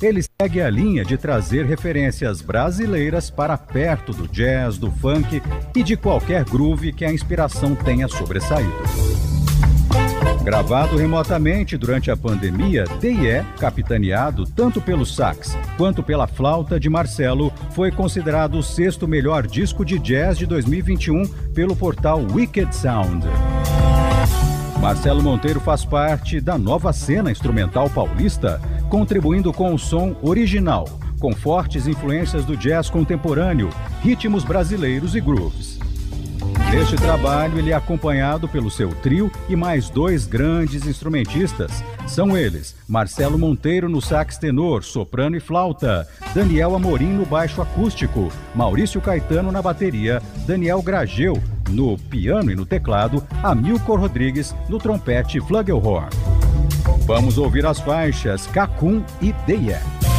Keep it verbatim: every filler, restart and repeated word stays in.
ele segue a linha de trazer referências brasileiras para perto do jazz, do funk e de qualquer groove que a inspiração tenha sobressaído. Gravado remotamente durante a pandemia, D e E, capitaneado tanto pelo sax quanto pela flauta de Marcelo, foi considerado o sexto melhor disco de jazz de dois mil e vinte e um pelo portal Wicked Sound. Marcelo Monteiro faz parte da nova cena instrumental paulista, contribuindo com o som original, com fortes influências do jazz contemporâneo, ritmos brasileiros e grooves. Neste trabalho, ele é acompanhado pelo seu trio e mais dois grandes instrumentistas. São eles, Marcelo Monteiro no sax tenor, soprano e flauta, Daniel Amorim no baixo acústico, Maurício Caetano na bateria, Daniel Grageu no piano e no teclado, Amilcar Rodrigues no trompete e flugelhorn. Vamos ouvir as faixas Cacum e D e E.